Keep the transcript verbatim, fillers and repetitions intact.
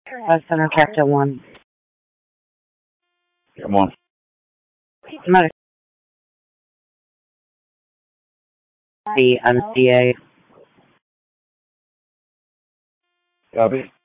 Uh, Center Captain one. Come on. Medical C M C A. Copy.